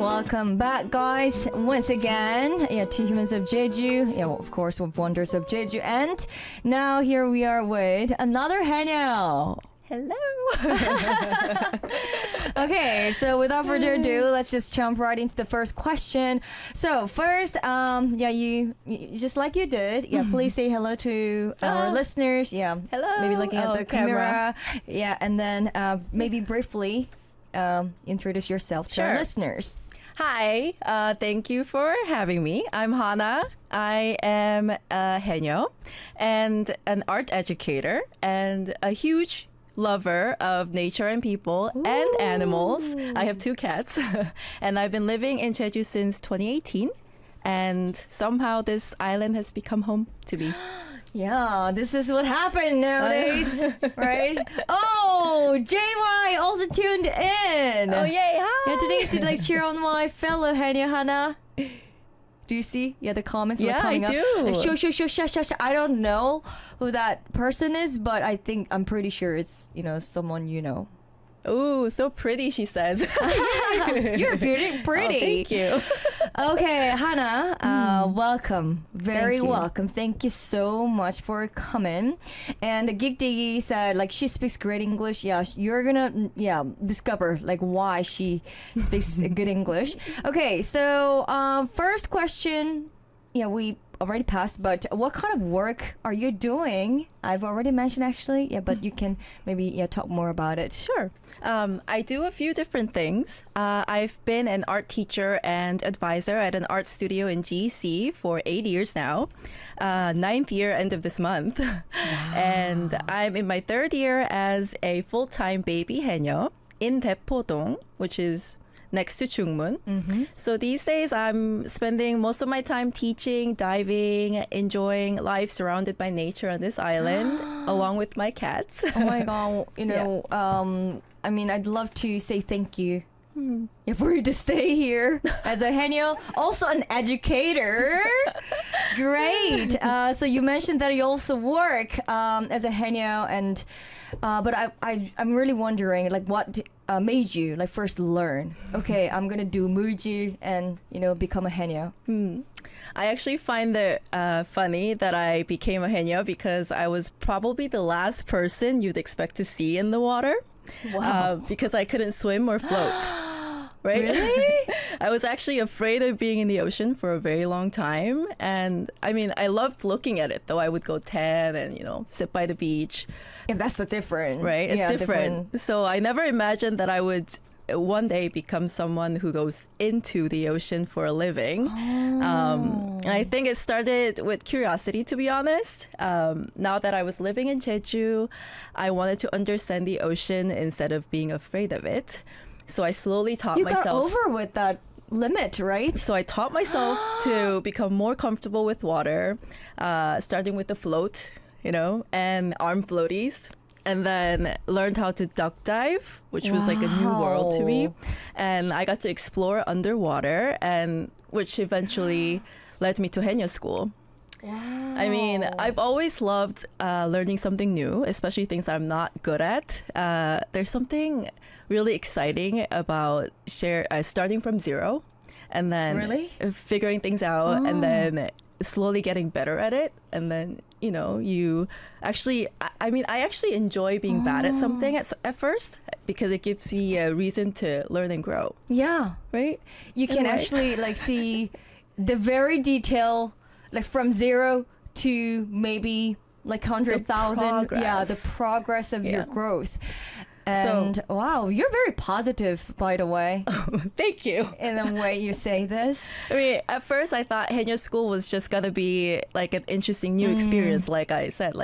Welcome back, guys. Once again, to Humans of Jeju. Yeah, well, of course, with Wonders of Jeju. And now here we are with another Hanyo. Hello. Okay, so without further ado, let's just jump right into the first question. So first, you just like you did, please say hello to our listeners. Yeah, Hello. Maybe looking at the camera. camera. Yeah, and then maybe briefly introduce yourself to our Sure. listeners. Hi. Thank you for having me. I'm Hana. I am a Haenyeo and an art educator and a huge lover of nature and people and animals. I have 2 cats and I've been living in Jeju since 2018 and somehow this island has become home to me. Yeah, this is what happened nowadays, right? Oh, JY also tuned in. Oh yay, hi. Yeah, today to cheer on my fellow Hanya Hana. Do you see? Yeah, the comments Yeah, coming I up. do. Shush. I don't know who that person is, but I'm pretty sure it's, someone you know. Ooh, so pretty, she says. You're pretty. Oh, thank you. Okay, Hana, welcome. Very Thank you. welcome. Thank you so much for coming. And Gigdigi said, she speaks great English. Yeah, you're gonna, discover, why she speaks good English. Okay, so, first question, we already passed, but what kind of work are you doing? I've already mentioned, actually. Yeah, but you can maybe, talk more about it. Sure. I do a few different things. I've been an art teacher and advisor at an art studio in GC for 8 years now. 9th year end of this month. And I'm in my 3rd year as a full-time baby Haenyeo in Daepodong, which is next to Chungmun. So these days I'm spending most of my time teaching, diving, enjoying life surrounded by nature on this island along with my cats. Oh my god, I'd love to say thank you for you to stay here as a Haenyeo, also an educator. Great. So you mentioned that you also work as a Haenyeo, and but I'm really wondering what made you first learn, okay, I'm gonna do Muljil and become a Haenyeo. I actually find it funny that I became a Haenyeo because I was probably the last person you'd expect to see in the water. Wow. Because I couldn't swim or float. Right? Really? I was actually afraid of being in the ocean for a very long time. And I loved looking at it, though. I would go tan and, sit by the beach. Yeah, that's so different. Right? It's Yeah, different. So I never imagined that I would one day become someone who goes into the ocean for a living. And I think it started with curiosity, to be honest. Now that I was living in Jeju, I wanted to understand the ocean instead of being afraid of it. So I slowly taught You myself. got over with that limit, right? So I taught myself to become more comfortable with water, starting with the float, and arm floaties. And then learned how to duck dive, which was like a new world to me. And I got to explore underwater, and which eventually led me to Haenyeo school. Wow. I've always loved learning something new, especially things that I'm not good at. There's something really exciting about starting from zero and then Really? figuring things out and then slowly getting better at it. And then, you actually, I actually enjoy being bad at something at first because it gives me a reason to learn and grow. Yeah. Right? You can Right. actually see the very detail, from 0 to maybe 100,000. Yeah, the progress of your Yeah. growth. And wow, you're very positive, by the way, Thank you. in the way you say this. At first I thought Haenyeo school was just gonna be an interesting new experience, like I said,